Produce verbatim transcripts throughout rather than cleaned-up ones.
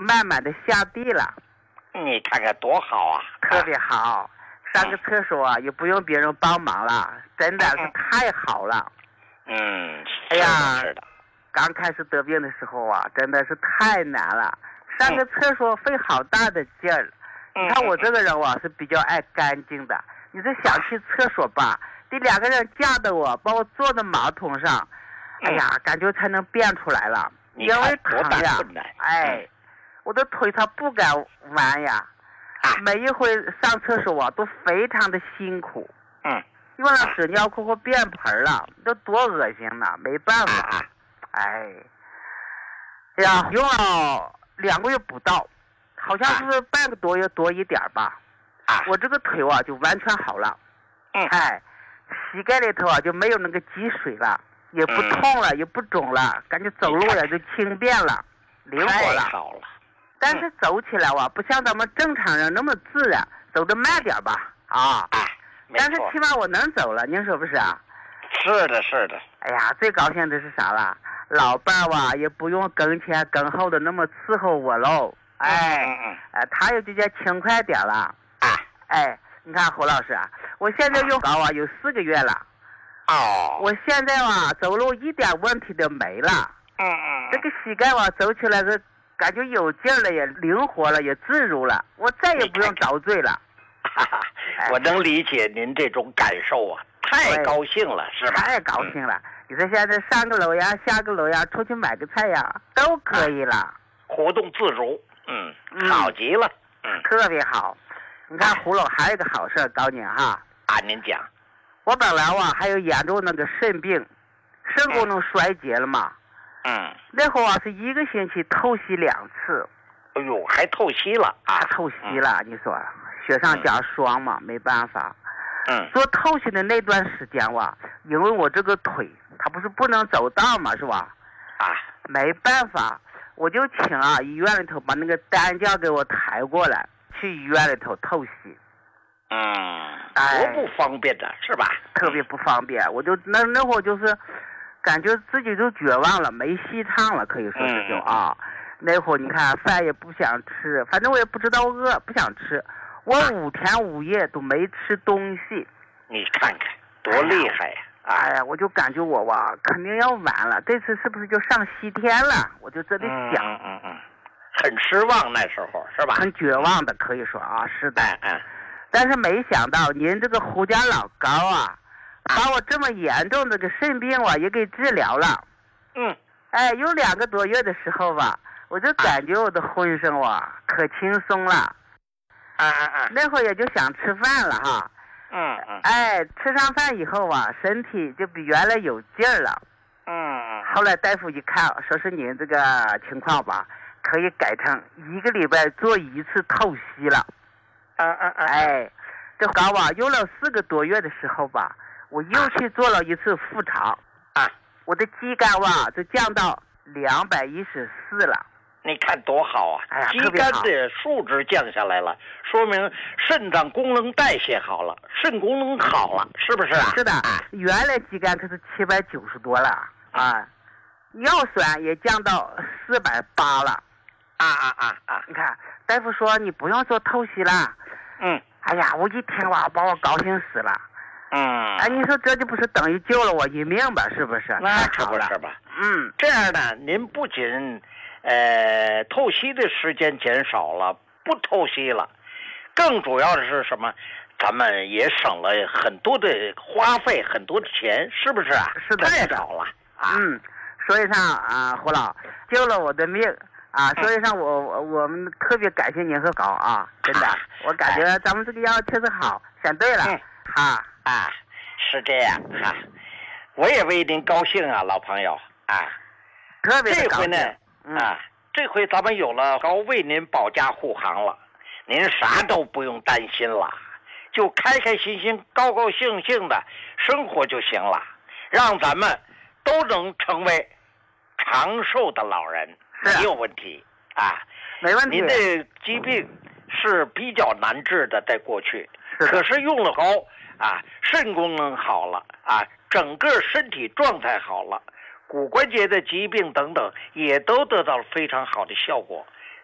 慢慢的下地了。 你看看多好啊！ 特别好，上个厕所啊也不用别人帮忙了，真的是太好了。 嗯， 哎呀， 是的。 刚开始得病的时候啊，真的是太难了，上个厕所费好大的劲儿。 嗯、 你看我这个人啊是比较爱干净的，你这想去厕所吧，得两个人架着我，把我坐在马桶上，哎呀， 嗯、 感觉才能便出来了，因为疼呀，哎。 嗯我的腿它不敢弯呀，每一回上厕所啊都非常的辛苦。 嗯， 因为那屎尿裤或便盆了，这多恶心呐！没办法，哎，哎呀，用了两个月不到，好像是半个多月多一点吧。 啊， 我这个腿啊就完全好了。 嗯， 哎，膝盖里头啊就没有那个积水了，也不痛了，也不肿了，感觉走路也就轻便了，灵活了。 好了。 但是走起来哇，不像咱们正常人那么自然，走得慢点吧，啊， 啊， 但是起码我能走了，您说不是啊？ 是的，是的。 哎呀，最高兴的是啥了？老伴儿哇，也不用跟前跟后的那么伺候我喽，哎， 嗯嗯哎，他也就叫轻快点了， 啊， 哎，你看胡老师啊，我现在用高啊有四个月了， 哦， 我现在哇走路一点问题都没了， 嗯嗯， 这个膝盖哇走起来是。感觉有劲了，也灵活了，也自如了，我再也不用遭罪了。 哈哈，我能理解您这种感受啊，太高兴了，是吧？ 太高兴了！你说现在上个楼呀，下个楼呀，出去买个菜呀，都可以了，啊、 活动自如，嗯，好极了，嗯， 特别好。你看胡老还有一个好事告您哈。 啊，您讲。 我本来哇还有严重那个肾病，肾功能衰竭了嘛。 嗯， 那会儿啊是一个星期透析两次， 哎呦，还透析了啊！ 透析了，嗯、你说雪上加霜嘛，嗯、没办法。 嗯， 做透析的那段时间哇，因为我这个腿它不是不能走道嘛，是吧？ 啊， 没办法，我就请啊医院里头把那个担架给我抬过来，去医院里头透析。 嗯，多不方便的是吧？ 特别不方便，我就那那会儿就是。感觉自己都绝望了，没戏唱了，可以说是就啊。嗯、那会儿你看饭也不想吃，反正我也不知道饿，不想吃。我五天五夜都没吃东西。 你看看多厉害呀！ 哎呀，哎呀我就感觉我哇肯定要完了，这次是不是就上西天了？我就这里想。 嗯嗯嗯，很失望那时候是吧？ 很绝望的，可以说啊，是的。 嗯嗯。 但是没想到您这个胡家老高啊。把我这么严重的个肾病啊也给治疗了， 嗯， 哎，有两个多月的时候吧，我就感觉我的浑身哇可轻松了， 啊啊啊， 那会儿也就想吃饭了哈， 嗯嗯， 哎，吃上饭以后啊，身体就比原来有劲儿了， 嗯嗯， 后来大夫一看，说是您这个情况吧，可以改成一个礼拜做一次透析了， 嗯嗯嗯， 哎，这高啊用了四个多月的时候吧。我又去做了一次复查， 啊， 我的肌酐哇就降到两百一十四了。 你看多好啊！ 哎呀， 肌酐的数值降下来了，说明肾脏功能代谢好了，肾功能好了，是不是啊？ 是的，啊、原来肌酐可是七百九十多了啊，尿酸也降到四百八了。 啊啊啊啊！ 你看，大夫说你不用做透析了。 嗯。 哎呀，我一听哇，把我高兴死了。 嗯， 哎，你说这就不是等于救了我一命吧？是不是？ 那可不是吧？ 嗯， 这样呢，您不仅呃透析的时间减少了，不透析了，更主要的是什么？咱们也省了很多的花费，很多的钱，是不是啊？ 是的， 太少了啊！ 嗯，所以上啊，胡老救了我的命啊，所以上我我我们特别感谢您和高啊，真的，啊、我感觉咱们这个药确实好，选对了。 嗯哈啊，是这样哈，我也为您高兴啊，老朋友啊。 特别这回呢、 嗯、 啊，这回咱们有了高为您保驾护航了，您啥都不用担心了，就开开心心、高高兴兴的生活就行了，让咱们都能成为长寿的老人，没有问题啊。 没问题。 您的疾病是比较难治的，在过去， 是可是用了高。啊，肾功能好了啊，整个身体状态好了，骨关节的疾病等等也都得到了非常好的效果。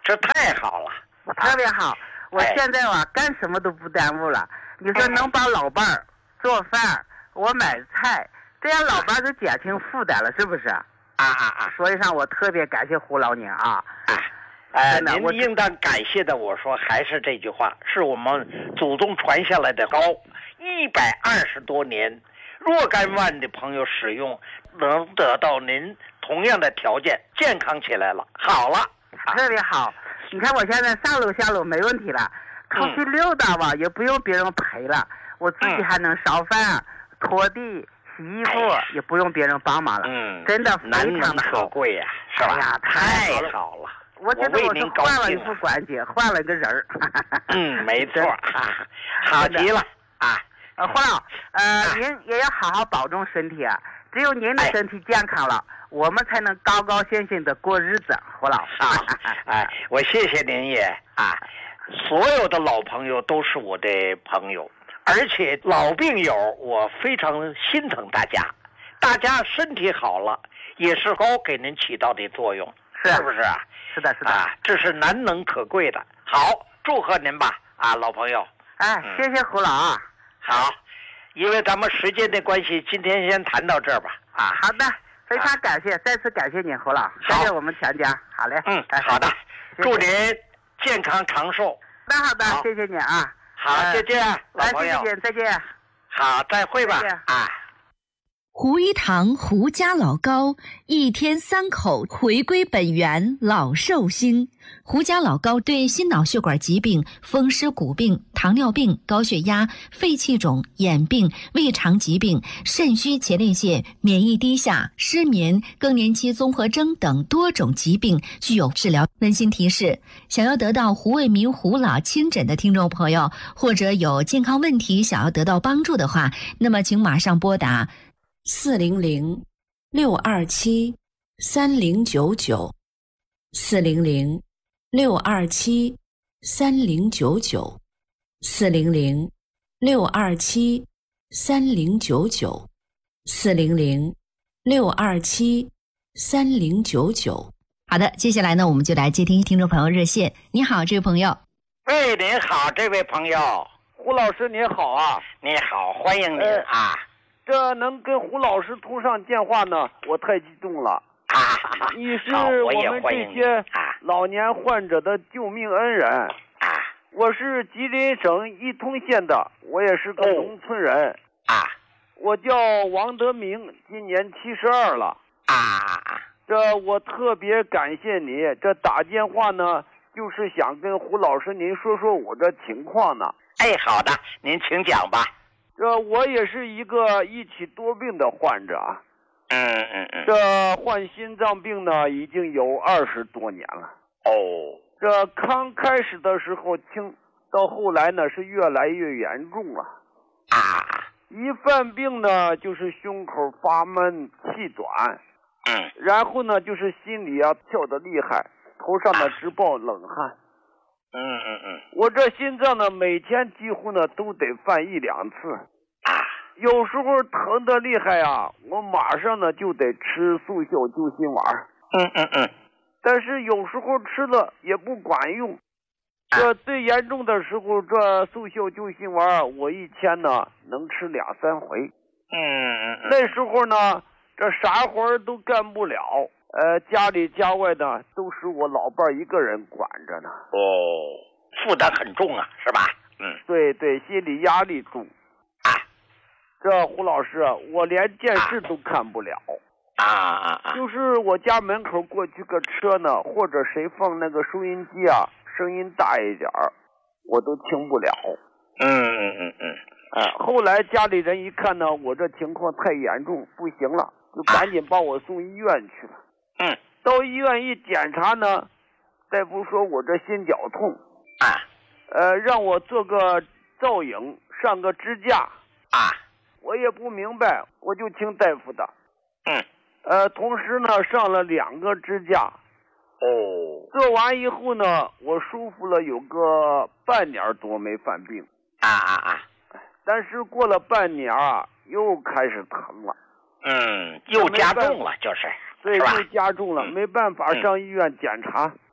这太好了， 特别好。我现在啊，干什么都不耽误了。你说能帮老伴儿做饭，我买菜，这样老伴儿就减轻负担了，是不是？啊啊啊！ 所以上我特别感谢胡老您啊。 啊呃，您应当感谢的，我说还是这句话，是我们祖宗传下来的高，一百二十多年，若干万的朋友使用，能得到您同样的条件，健康起来了，好了， 特别好。你看我现在上楼下楼没问题了，出去溜达吧，嗯、也不用别人陪了，我自己还能烧饭、拖地、洗衣服，哎、也不用别人帮忙了。 嗯， 真的非常的可贵呀、啊，是吧？ 哎呀， 太好了。 我觉得我是换了一副关节，换了一个人儿。 嗯，没错，好极了啊！ 呃，胡老，呃，啊、您也要好好保重身体啊！只有您的身体健康了，哎、我们才能高高兴兴的过日子。胡老， 好，哎，我谢谢您也啊！所有的老朋友都是我的朋友，而且老病友，我非常心疼大家。大家身体好了，也是高给您起到的作用， 是是不是啊？ 是的，是的， 啊，这是难能可贵的。好，祝贺您吧，啊，老朋友。 哎，嗯、谢谢胡老啊。 好，因为咱们时间的关系，今天先谈到这儿吧。啊， 好的，非常感谢，啊、再次感谢您，胡老，谢谢我们全家。好嘞， 嗯，好的， 谢谢祝您健康长寿。 那好的，好谢谢您啊。 好，再见，呃、老朋友。 再见，再见。 好，再会吧。啊。 胡一堂胡家老高一天三口回归本源老寿星。胡家老高对心脑血管疾病、风湿骨病、糖尿病、高血压、肺气肿、眼病、胃肠疾病、肾虚前列腺、免疫低下、失眠、更年期综合征等多种疾病具有治疗。温馨提示：想要得到胡卫民胡老亲诊的听众朋友，或者有健康问题想要得到帮助的话，那么请马上拨打四零零六二七三零九九，四零零六二七三零九九，四零零六二七三零九九，四零零六二七三零九九。好的，接下来呢，我们就来接听听众朋友热线。你好，这位朋友。 喂，您好，这位朋友。 胡老师您好啊。 你好，欢迎您、呃、啊。 这能跟胡老师通上电话呢，我太激动了啊！ 你是我们这些老年患者的救命恩人啊！ 我是吉林省伊通县的，我也是个农村人啊！ 我叫王德明，今年七十二了啊！ 这我特别感谢你，这打电话呢，就是想跟胡老师您说说我这情况呢。 哎，好的，您请讲吧。 这我也是一个一起多病的患者， 嗯嗯嗯， 这患心脏病呢已经有二十多年了。 哦， 这刚开始的时候轻，到后来呢是越来越严重了。 啊， 一犯病呢就是胸口发闷、气短， 嗯， 然后呢就是心里啊跳得厉害，头上呢直冒冷汗。 嗯嗯嗯， 我这心脏呢，每天几乎呢都得犯一两次啊， 有时候疼得厉害啊，我马上呢就得吃速效救心丸。 嗯嗯嗯， 但是有时候吃了也不管用。这最严重的时候，这速效救心丸我一天呢能吃两三回。 嗯嗯嗯， 那时候呢，这啥活都干不了。呃，家里家外呢，都是我老伴一个人管着呢。 哦，负担很重啊，是吧？嗯， 对对，心理压力重。 啊， 这胡老师，我连电视都看不了。 啊啊啊！ 就是我家门口过去个车呢，或者谁放那个收音机啊，声音大一点儿，我都听不了。 嗯嗯嗯嗯。 哎，后来家里人一看呢，我这情况太严重，不行了，就赶紧把我送医院去了。 嗯， 到医院一检查呢，大夫说我这心绞痛啊， 呃，让我做个造影，上个支架啊。 我也不明白，我就听大夫的。 嗯， 呃，同时呢上了两个支架。 哦， 做完以后呢，我舒服了有个半年多没犯病。 啊啊啊！ 但是过了半年啊，又开始疼了。 嗯，又加重了，就是。 对，又加重了，嗯、没办法上医院检查。 啊，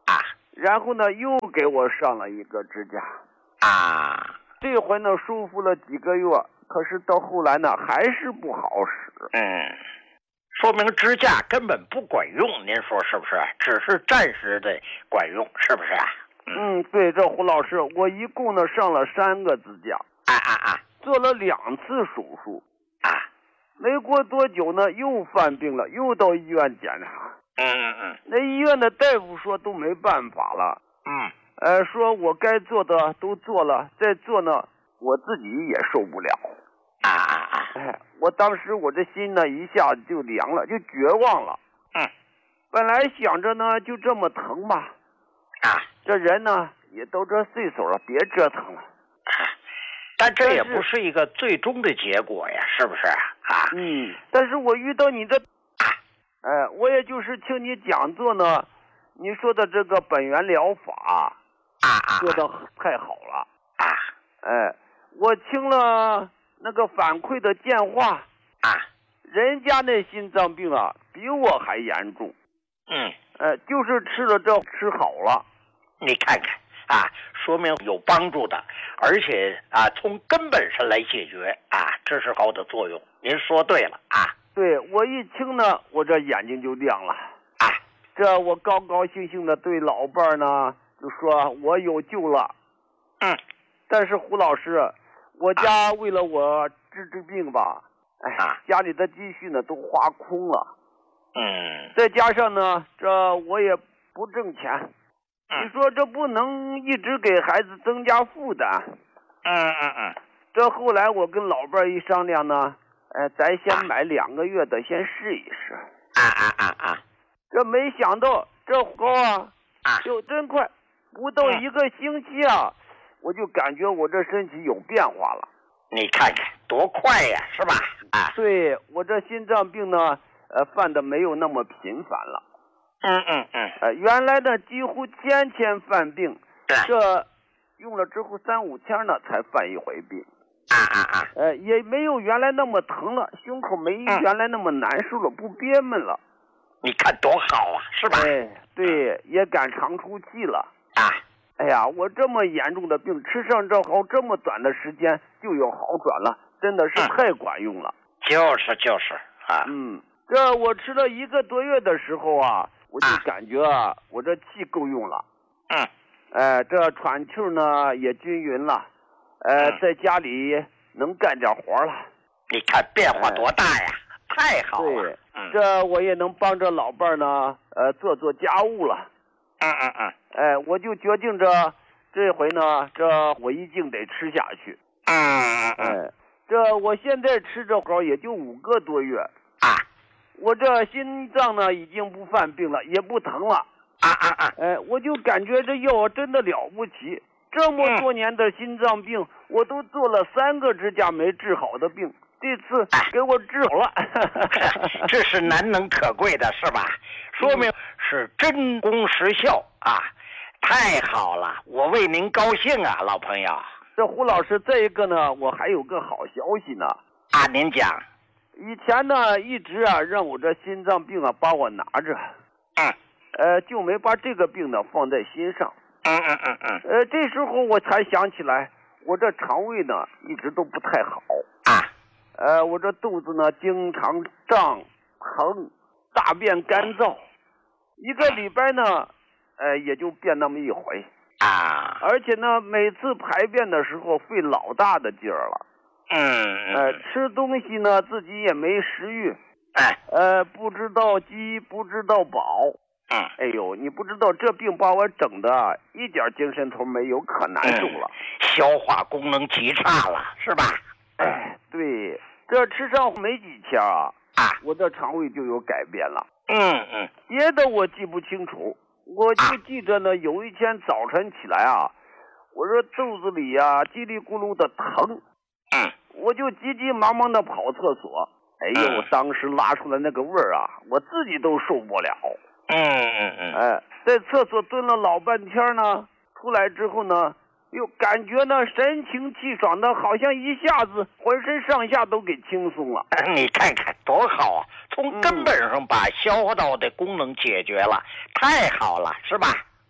然后呢又给我上了一个支架。 啊， 这回呢舒服了几个月，可是到后来呢还是不好使。 嗯，说明支架根本不管用，您说是不是？只是暂时的管用，是不是啊？ 嗯，对，这胡老师，我一共呢上了三个支架， 啊啊啊， 做了两次手术， 啊， 没过多久呢又犯病了，又到医院检查。 嗯嗯嗯， 那医院的大夫说都没办法了， 嗯， 呃，说我该做的都做了，再做呢我自己也受不了。 啊啊啊， 哎，我当时我这心呢一下子就凉了，就绝望了。 嗯， 本来想着呢就这么疼吧， 啊， 这人呢也都这岁数了，别折腾了。 但这也不是一个最终的结果呀，是不是啊？啊， 嗯，但是我遇到你这，哎，我也就是听你讲座呢，你说的这个本源疗法， 啊啊， 做的太好了啊， 哎，我听了那个反馈的电话啊， 人家那心脏病啊比我还严重， 嗯， 呃，就是吃了这吃好了， 你看看啊，说明有帮助的，而且啊，从根本上来解决啊，这是好的作用。您说对了啊。 对，我一听呢，我这眼睛就亮了啊， 这我高高兴兴的对老伴儿呢就说我有救了。 嗯， 但是胡老师，我家为了我治治病吧，哎， 啊， 家里的积蓄呢都花空了。 嗯， 再加上呢，这我也不挣钱， 嗯你说这不能一直给孩子增加负担。 嗯嗯嗯， 这后来我跟老伴儿一商量呢，哎，咱先买两个月的，先试一试。 啊啊啊啊， 这没想到这活啊， 啊， 就真快，不到一个星期啊，我就感觉我这身体有变化了。 你看看多快呀，是吧？啊， 对，我这心脏病呢，呃，犯的没有那么频繁了。 嗯嗯嗯， 呃，原来呢几乎天天犯病， 对， 这用了之后三五天呢才犯一回病。 啊啊啊， 呃，也没有原来那么疼了，胸口没原来那么难受了，不憋闷了。 你看多好啊，是吧？ 哎，对，也敢长出气了。 啊， 哎呀，我这么严重的病，吃上这好这么短的时间就有好转了，真的是太管用了。 就是就是啊， 嗯，这我吃了一个多月的时候啊，我就感觉啊，我这气够用了。 嗯， 哎，这喘气呢也均匀了，呃，在家里能干点活了。 你看变化多大呀，太好了。 对， 嗯， 这我也能帮着老伴儿呢，呃，做做家务了。 嗯嗯嗯， 哎，我就决定着这回呢，这我一定得吃下去。 嗯嗯嗯， 哎，这我现在吃这会儿也就五个多月啊， 我这心脏呢已经不犯病了，也不疼了。 啊啊啊， 哎，我就感觉这药真的了不起。这么多年的心脏病，我都做了三个支架没治好的病，这次给我治好了。 这是难能可贵的，是吧？说明是真功实效啊！太好了，我为您高兴啊，老朋友。 这胡老师，再一个呢，我还有个好消息呢。 啊，您讲。 以前呢，一直啊让我这心脏病啊把我拿着， 嗯， 呃，就没把这个病呢放在心上。 嗯嗯嗯嗯， 呃，这时候我才想起来，我这肠胃呢一直都不太好啊， 呃，我这肚子呢经常胀疼，大便干燥，一个礼拜呢，呃，也就便那么一回啊， 而且呢，每次排便的时候费老大的劲儿了。 嗯， 呃，吃东西呢自己也没食欲， 哎， 呃，不知道饥，不知道饱。 嗯， 哎呦，你不知道这病把我整的一点精神头没有，可难受了， 嗯，消化功能极差了，是吧？ 哎，对，这吃上没几天啊， 啊， 我的肠胃就有改变了。 嗯嗯， 别的我记不清楚，我就记着呢，有一天早晨起来啊，我这肚子里呀、啊、叽里咕噜的疼， 嗯， 我就急急忙忙的跑厕所。哎呦，当时拉出来那个味儿啊，我自己都受不了。 嗯嗯嗯， 哎，在厕所蹲了老半天呢，出来之后呢，又感觉呢神清气爽的，好像一下子浑身上下都给轻松了。 你看看多好啊！从根本上把消化道的功能解决了，嗯，太好了，是吧？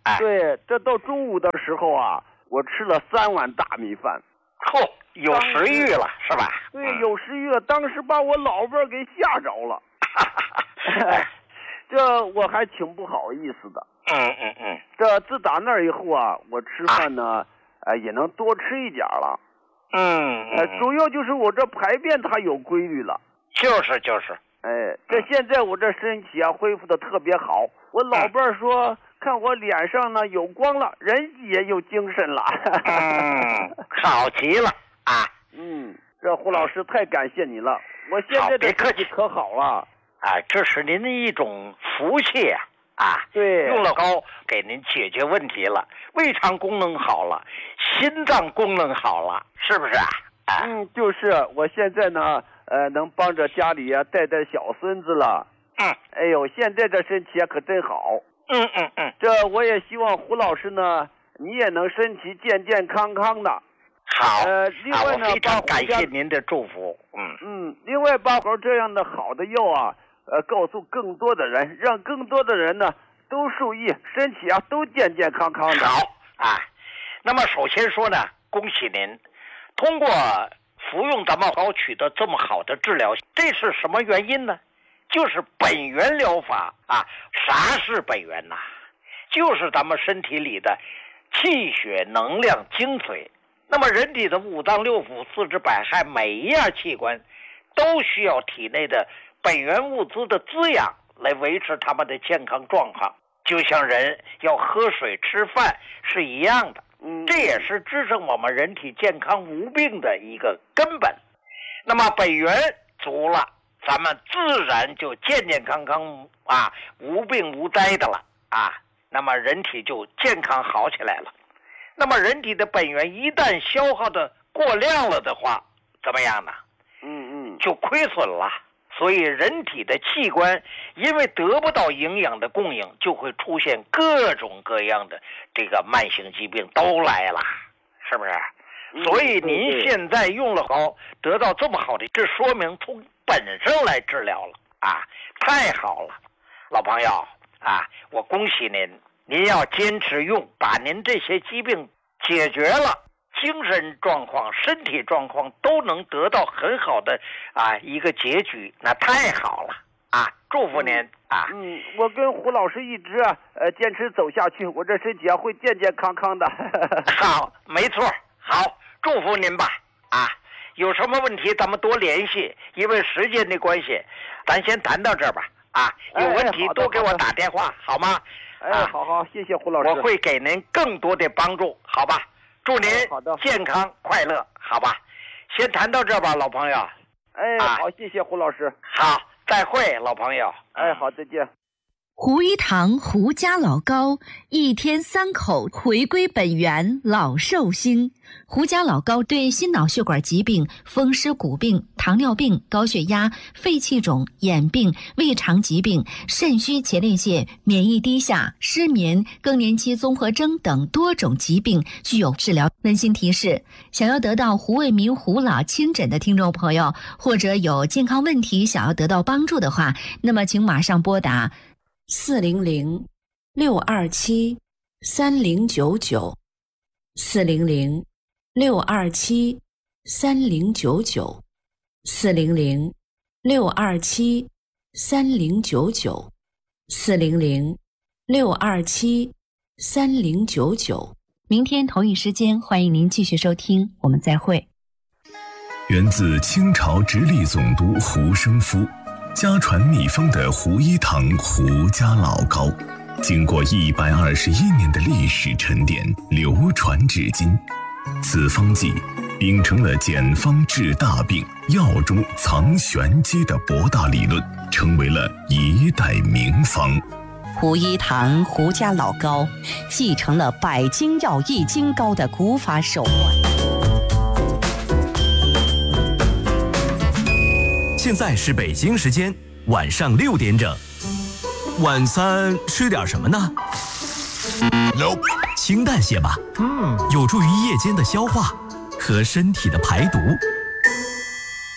哎， 对，这到中午的时候啊，我吃了三碗大米饭。 嚯，有食欲了是吧？ 对，有食欲了。当时把我老伴儿给吓着了。这我还挺不好意思的。 嗯嗯嗯。 这自打那儿以后啊，我吃饭呢，啊、呃，也能多吃一点了。 嗯。 呃，主要就是我这排便它有规律了。 就是就是。 哎，这现在我这身体啊恢复的特别好。我老伴儿说，嗯、看我脸上呢有光了，人也有精神了。 嗯，好极了啊！ 嗯，这胡老师太感谢你了，我现在这身体可好了。 啊，这是您的一种福气啊！啊， 对， 用了膏给您解决问题了，胃肠功能好了，心脏功能好了，是不是啊？啊嗯，就是我现在呢，呃，能帮着家里啊带带小孙子了。 嗯， 哎呦，现在这身体啊可真好。 嗯嗯嗯， 这我也希望胡老师呢，你也能身体健健康康的。 好， 呃，另外呢， 啊、我非常感谢您的祝福。嗯嗯，另外把好这样的好的药啊。呃，告诉更多的人，让更多的人呢都受益，身体啊都健健康康的。 好啊，那么首先说呢，恭喜您通过服用咱们膏取得这么好的治疗，这是什么原因呢？就是本源疗法啊。啥是本源呐？就是咱们身体里的气血能量精髓。那么人体的五脏六腑、四肢百骸，每一样器官都需要体内的本源物资的滋养来维持他们的健康状况，就像人要喝水吃饭是一样的。 嗯， 这也是支撑我们人体健康无病的一个根本。那么本源足了，咱们自然就健健康康啊，无病无灾的了啊。那么人体就健康好起来了。那么人体的本源一旦消耗的过量了的话，怎么样呢？ 嗯嗯， 就亏损了。所以人体的器官因为得不到营养的供应，就会出现各种各样的这个慢性疾病都来了，是不是？ 嗯、 所以您现在用了膏得到这么好的，这说明从本身来治疗了啊，太好了。老朋友啊，我恭喜您，您要坚持用，把您这些疾病解决了，精神状况、身体状况都能得到很好的啊一个结局，那太好了啊！祝福您啊！ 嗯，我跟胡老师一直啊呃坚持走下去，我这身体啊会健健康康的。 好，没错，好，祝福您吧啊！有什么问题咱们多联系，因为时间的关系，咱先谈到这儿吧啊！有问题多给我打电话，好吗？ 哎，好好，谢谢胡老师， 我会给您更多的帮助，好吧？祝您健康快乐，好吧？先谈到这吧，老朋友。 哎， 啊、 好，谢谢胡老师。 好，再会，老朋友。 哎，好，再见。 胡一堂胡家老膏，一天三口，回归本源，老寿星。胡家老膏对心脑血管疾病、风湿骨病、糖尿病、高血压、肺气肿、眼病、胃肠疾病、肾虚前列腺、免疫低下、失眠、更年期综合征等多种疾病具有治疗。温馨提示：想要得到胡卫民胡老亲诊的听众朋友，或者有健康问题想要得到帮助的话，那么请马上拨打四零零六二七三零九九，四零零六二七三零九九，四零零六二七三零九九，四零零六二七三零九九。明天同一时间，欢迎您继续收听，我们再会。 源自清朝直隶总督胡生夫，家传秘方的胡一堂胡家老膏，经过一百二十一年的历史沉淀，流传至今。此方剂秉承了简方治大病、药中藏玄机的博大理论，成为了一代名方。 胡一堂胡家老膏继承了百精药益精膏的古法手段。 现在是北京时间晚上六点整。晚餐吃点什么呢？ Nope. 清淡些吧，嗯，有助于夜间的消化和身体的排毒。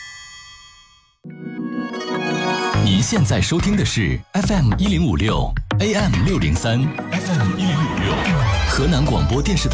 您现在收听的是 F M 一零五六 A M 六零三 ，F M 一六六，河南广播电视台。